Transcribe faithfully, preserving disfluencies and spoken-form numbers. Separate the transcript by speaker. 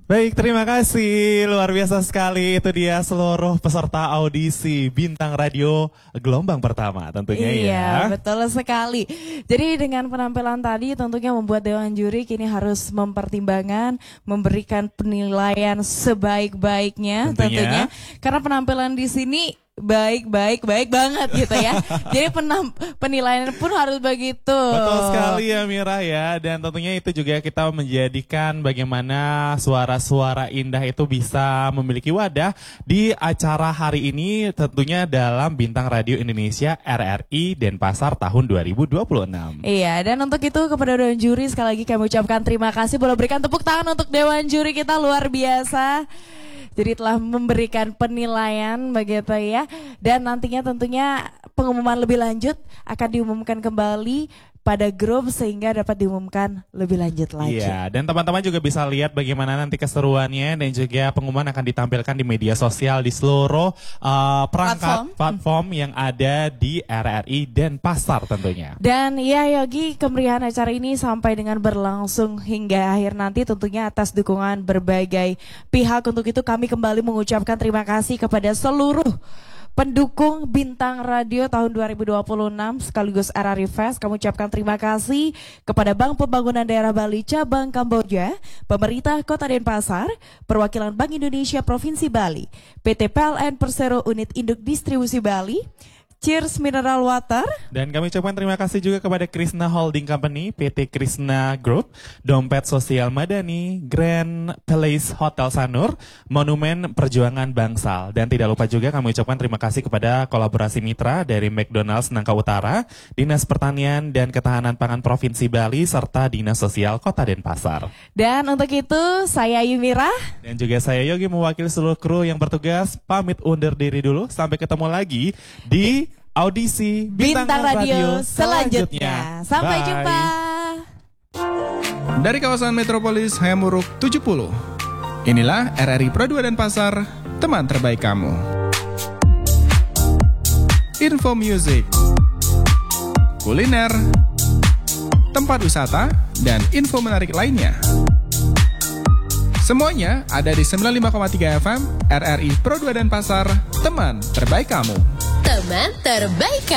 Speaker 1: Baik, terima kasih. Luar biasa sekali. Itu dia seluruh peserta audisi Bintang Radio gelombang pertama tentunya
Speaker 2: iya,
Speaker 1: ya.
Speaker 2: Iya, betul sekali. Jadi dengan penampilan tadi tentunya membuat Dewan Juri kini harus mempertimbangkan, memberikan penilaian sebaik-baiknya tentunya. tentunya. Karena penampilan di sini baik, baik, baik banget gitu ya. Jadi penam, penilaian pun harus begitu.
Speaker 1: Betul sekali ya Mira ya. Dan tentunya itu juga kita menjadikan bagaimana suara-suara indah itu bisa memiliki wadah di acara hari ini tentunya dalam Bintang Radio Indonesia R R I Denpasar tahun dua ribu dua puluh enam.
Speaker 2: Iya, dan untuk itu kepada Dewan Juri sekali lagi kami ucapkan terima kasih. Boleh berikan tepuk tangan untuk Dewan Juri kita, luar biasa. Jadi telah memberikan penilaian begitu ya. Dan nantinya tentunya pengumuman lebih lanjut akan diumumkan kembali pada grup sehingga dapat diumumkan lebih lanjut lagi.
Speaker 1: Iya, dan teman-teman juga bisa lihat bagaimana nanti keseruannya dan juga pengumuman akan ditampilkan di media sosial di seluruh uh, perangkat platform. platform yang ada di R R I Denpasar tentunya.
Speaker 2: Dan ya Yogi, kemeriahan acara ini sampai dengan berlangsung hingga akhir nanti tentunya atas dukungan berbagai pihak. Untuk itu kami kembali mengucapkan terima kasih kepada seluruh pendukung Bintang Radio tahun dua ribu dua puluh enam sekaligus R R I Fest. Kami ucapkan terima kasih kepada Bank Pembangunan Daerah Bali Cabang Kamboja, pemerintah Kota Denpasar, perwakilan Bank Indonesia Provinsi Bali, P T P L N Persero Unit Induk Distribusi Bali, Cheers Mineral Water.
Speaker 1: Dan kami ucapkan terima kasih juga kepada Krishna Holding Company, P T Krishna Group, Dompet Sosial Madani, Grand Palace Hotel Sanur, Monumen Perjuangan Bangsal. Dan tidak lupa juga kami ucapkan terima kasih kepada kolaborasi mitra dari McDonald's Nangka Utara, Dinas Pertanian dan Ketahanan Pangan Provinsi Bali, serta Dinas Sosial Kota Denpasar.
Speaker 2: Dan untuk itu saya Yumira.
Speaker 1: Dan juga saya Yogi mewakili seluruh kru yang bertugas, pamit undur diri dulu. Sampai ketemu lagi di audisi Bintang,
Speaker 2: Bintang Radio,
Speaker 1: Radio
Speaker 2: selanjutnya.
Speaker 1: selanjutnya.
Speaker 2: Sampai
Speaker 1: Bye.
Speaker 2: jumpa.
Speaker 3: Dari kawasan Metropolis Hayamuruk tujuh puluh, inilah R R I Pro dua Denpasar, teman terbaik kamu. Info music, kuliner, tempat wisata, dan info menarik lainnya. Semuanya ada di sembilan puluh lima koma tiga F M R R I Pro dua Denpasar, teman terbaik kamu.
Speaker 4: Teman terbaik